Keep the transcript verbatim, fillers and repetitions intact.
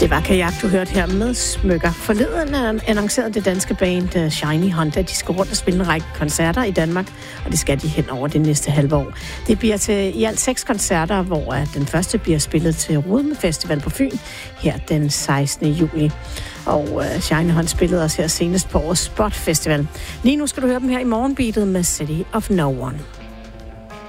Det var Kajak, du hørte her med Smykker. Forleden annoncerede det danske band Shiny Hunt, at de skal rundt og spille en række koncerter i Danmark, og det skal de hen over det næste halve år. Det bliver til i alt seks koncerter, hvor den første bliver spillet til Rudme Festival på Fyn her den sekstende juli. Og Shiny Hunt spillede også her senest på årets Spot Festival. Lige nu skal du høre dem her i morgenbeatet med City of No One.